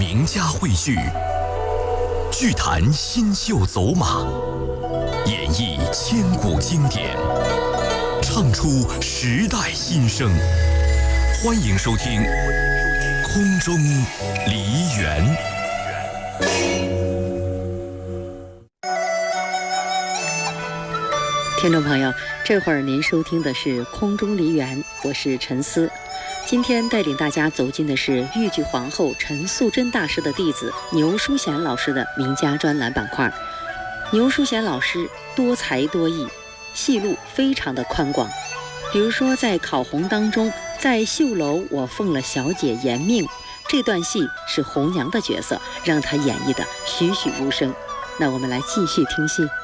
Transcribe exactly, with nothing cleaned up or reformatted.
名家汇聚，剧坛新秀走马，演绎千古经典，唱出时代心声。欢迎收听《空中梨园》。 听众朋友，这会儿您收听的是《空中梨园》，我是陈思。今天带领大家走进的是豫剧皇后陈素贞大师的弟子牛淑贤老师的名家专栏板块。牛淑贤老师多才多艺，戏路非常的宽广。比如说在考红当中，在绣楼我奉了小姐严命，这段戏是红娘的角色，让她演绎的栩栩如生。那我们来继续听戏。